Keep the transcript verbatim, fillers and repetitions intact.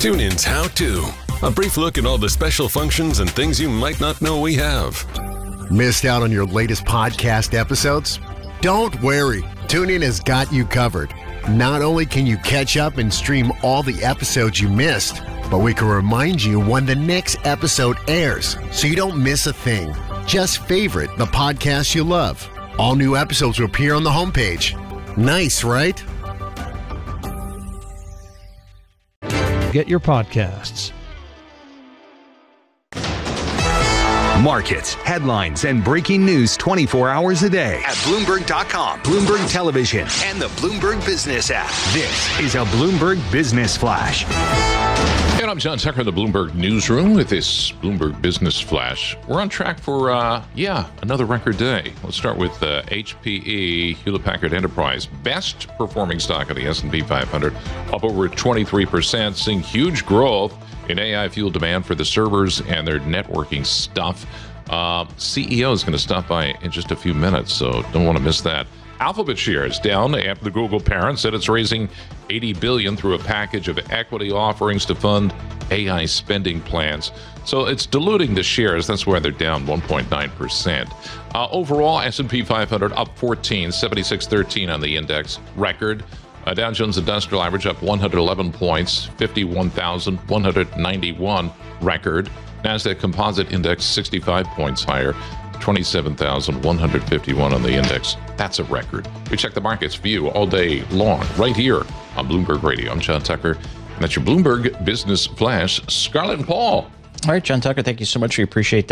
TuneIn's How To. A brief look at all the special functions and things you might not know we have. Missed out on your latest podcast episodes? Don't worry. TuneIn has got you covered. Not only can you catch up and stream all the episodes you missed, but we can remind you when the next episode airs so you don't miss a thing. Just favorite the podcast you love. All new episodes will appear on the homepage. Nice, right? Get your podcasts. Markets, headlines, and breaking news twenty-four hours a day at Bloomberg dot com, Bloomberg Television, and the Bloomberg Business app. This is a Bloomberg Business Flash. And I'm John Tucker in the Bloomberg Newsroom with this Bloomberg Business Flash. We're on track for, uh, yeah, another record day. Let's start with uh, H P E, Hewlett-Packard Enterprise, best performing stock of the S and P five hundred, up over twenty-three percent, seeing huge growth in A I-fueled demand for the servers and their networking stuff. Uh, C E O is going to stop by in just a few minutes, so don't want to miss that. Alphabet shares down after the Google parent said it's raising eighty billion dollars through a package of equity offerings to fund A I spending plans. So it's diluting the shares. That's why they're down one point nine percent. Uh, overall, S and P five hundred up fourteen, seventy-six thirteen on the index, record. Uh, Dow Jones Industrial Average up one hundred eleven points, fifty-one thousand one hundred ninety-one, record. NASDAQ Composite Index sixty-five points higher, twenty-seven thousand one hundred fifty-one on the index. That's a record. We check the market's view all day long, right here on Bloomberg Radio. I'm John Tucker, and that's your Bloomberg Business Flash. Scarlett and Paul. All right, John Tucker, thank you so much. We appreciate that.